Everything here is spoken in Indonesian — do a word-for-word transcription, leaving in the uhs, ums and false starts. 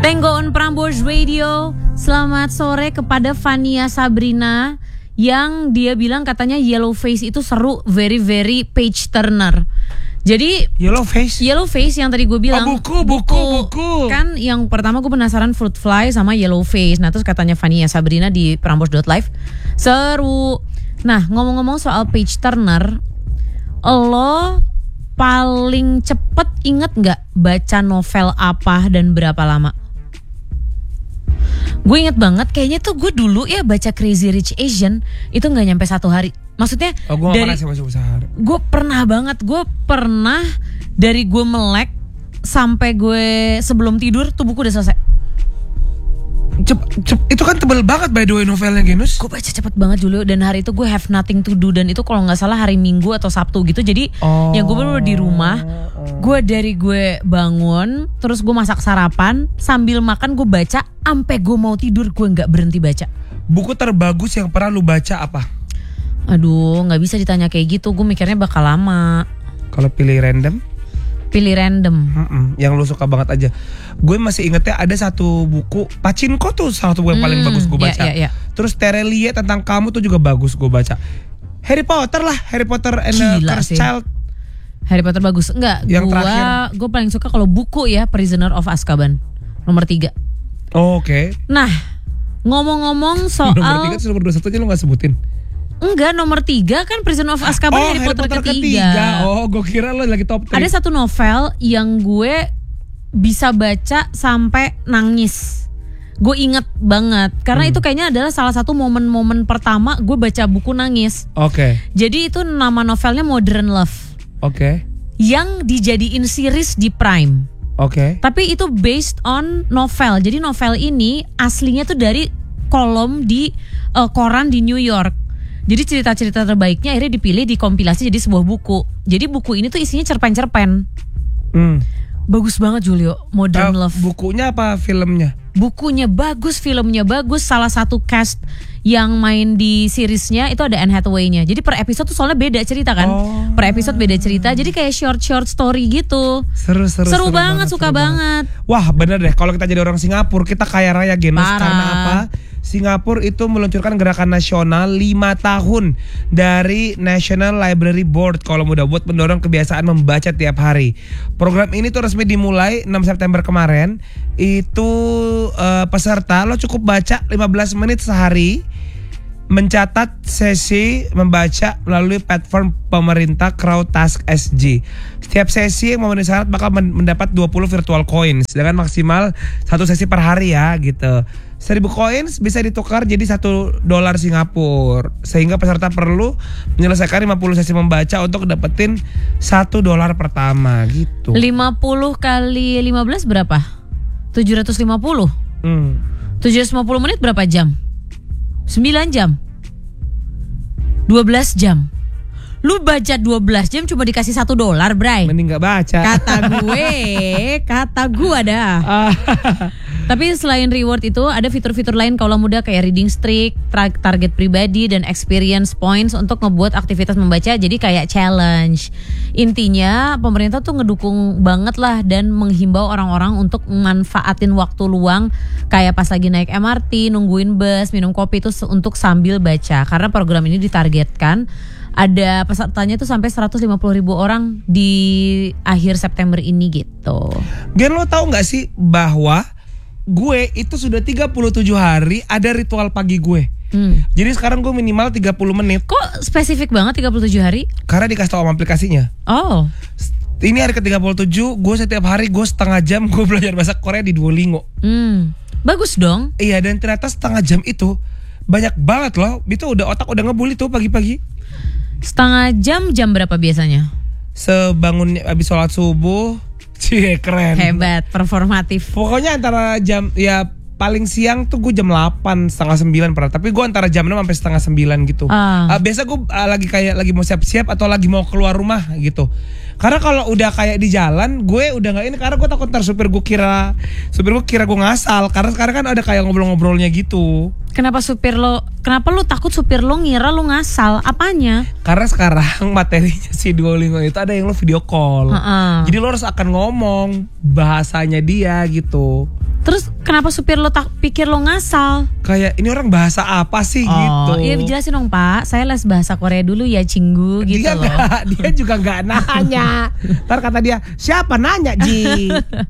Tango on Prambors Radio. Selamat sore kepada Fania Sabrina yang dia bilang katanya Yellow Face itu seru, very very page turner. Jadi Yellow Face, Yellow Face yang tadi gue bilang. Oh, buku, buku, buku. Kan yang pertama gue penasaran Fruit Fly sama Yellow Face. Nah terus katanya Fania Sabrina di Prambors dot live seru. Nah ngomong-ngomong soal page turner, lo paling cepet inget gak baca novel apa dan berapa lama? Gue inget banget kayaknya tuh gue dulu ya baca Crazy Rich Asian itu gak nyampe satu hari. Maksudnya oh, gue dari, pernah sih masuk sehari. Gue pernah banget, gue pernah dari gue melek sampai gue sebelum tidur tuh buku udah selesai. Cep, cep, itu kan tebel banget by the way novelnya Genus. Gue baca cepet banget Julio, dan hari itu gue have nothing to do, dan itu kalau nggak salah hari Minggu atau Sabtu gitu. Jadi oh. yang gue baru di rumah, gue dari gue bangun, terus gue masak sarapan, sambil makan gue baca, sampai gue mau tidur gue nggak berhenti baca. Buku terbagus yang pernah lu baca apa? Aduh, nggak bisa ditanya kayak gitu, gue mikirnya bakal lama. Kalau pilih random? Pilih random. Mm-mm, yang lu suka banget aja. Gue masih ingetnya ada satu buku Pachinko tuh salah satu buku yang paling hmm, bagus gue baca. Yeah, yeah, yeah. Terus Terelie tentang kamu tuh juga bagus gue baca. Harry Potter lah, Harry Potter and the Cursed Child. Harry Potter bagus. Enggak, yang gua terakhir. Gue paling suka kalau buku ya Prisoner of Azkaban nomor tiga. Oh, oke. Okay. Nah, ngomong-ngomong soal nomor tiga, nomor dua puluh satu aja lu gak sebutin. Enggak, nomor tiga kan Prisoner of Azkaban. Oh, Harry, Harry Potter, Potter ketiga. ketiga. Oh, gue kira lo lagi top tiga. Ada satu novel yang gue bisa baca sampai nangis. Gue inget banget karena hmm. itu kayaknya adalah salah satu momen-momen pertama gue baca buku nangis. Oke. Okay. Jadi itu nama novelnya Modern Love. Oke. Okay. Yang dijadiin series di Prime. Oke. Okay. Tapi itu based on novel. Jadi novel ini aslinya tuh dari kolom di uh, koran di New York. Jadi cerita-cerita terbaiknya akhirnya dipilih dikompilasi jadi sebuah buku. Jadi buku ini tuh isinya cerpen-cerpen. Hmm. Bagus banget Julio, Modern uh, Love. Bukunya apa filmnya? Bukunya bagus, filmnya bagus. Salah satu cast yang main di seriesnya itu ada Anne Hathaway-nya. Jadi per episode tuh soalnya beda cerita kan. Oh. Per episode beda cerita. Jadi kayak short-short story gitu. Seru, seru, seru, seru banget, banget, suka seru banget. banget. Wah bener deh, kalau kita jadi orang Singapura kita kaya raya Genus. Karena apa? Singapura itu meluncurkan gerakan nasional lima tahun dari National Library Board kalau udah buat mendorong kebiasaan membaca tiap hari. Program ini tuh resmi dimulai enam September kemarin. Itu uh, peserta lo cukup baca lima belas menit sehari, mencatat sesi membaca melalui platform pemerintah Crowdtask S G. Setiap sesi yang memenuhi syarat bakal mendapat dua puluh virtual coins dengan maksimal satu sesi per hari ya gitu. Seribu coins bisa ditukar jadi satu dolar Singapura. Sehingga peserta perlu menyelesaikan lima puluh sesi membaca untuk dapetin satu dolar pertama gitu. lima puluh kali lima belas berapa? tujuh ratus lima puluh. Hmm. tujuh ratus lima puluh menit berapa jam? sembilan jam. dua belas jam. Lu baca dua belas jam cuma dikasih satu dolar, Bray. Mending gak baca. Kata gue, kata gue dah. Tapi selain reward itu ada fitur-fitur lain kalau muda kayak reading streak, target pribadi dan experience points untuk ngebuat aktivitas membaca jadi kayak challenge. Intinya pemerintah tuh ngedukung banget lah dan menghimbau orang-orang untuk memanfaatin waktu luang kayak pas lagi naik M R T, nungguin bus, minum kopi itu untuk sambil baca. Karena program ini ditargetkan ada pesertanya tuh sampai seratus lima puluh ribu orang di akhir September ini gitu. Gen, lo tahu gak sih bahwa gue itu sudah tiga puluh tujuh hari ada ritual pagi gue. Hmm. Jadi sekarang gue minimal tiga puluh menit. Kok spesifik banget tiga puluh tujuh hari? Karena dikasih tahu sama aplikasinya. Oh. Ini hari ke tiga puluh tujuh, gue setiap hari gue setengah jam gue belajar bahasa Korea di Duolingo. Hmm. Bagus dong. Iya, dan ternyata setengah jam itu banyak banget loh. Itu udah otak udah ngebully tuh pagi-pagi. Setengah jam, jam berapa biasanya? Sebangun abis sholat subuh. Cie, keren. Hebat, performatif. Pokoknya antara jam, ya paling siang tuh gue jam delapan, setengah sembilan pernah. Tapi gue antara jam enam sampai setengah sembilan gitu. uh. Uh, Biasa gue uh, lagi kayak lagi mau siap-siap atau lagi mau keluar rumah gitu. Karena kalau udah kayak di jalan, gue udah gak ini. Karena gue takut ntar supir gue kira Supir gue kira gue ngasal. Karena sekarang kan ada kayak ngobrol-ngobrolnya gitu. Kenapa supir lo, kenapa lo takut supir lo ngira lo ngasal? Apanya? Karena sekarang materinya si Duolingo itu ada yang lo video call. uh-uh. Jadi lo harus akan ngomong bahasanya dia gitu. Terus kenapa supir lo tak pikir lo ngasal? Kayak ini orang bahasa apa sih oh, gitu. Iya jelasin dong Pak. Saya les bahasa Korea dulu ya Cinggu gitu dia loh. Gak, dia juga nggak nanya. Ntar kata dia siapa nanya Ji.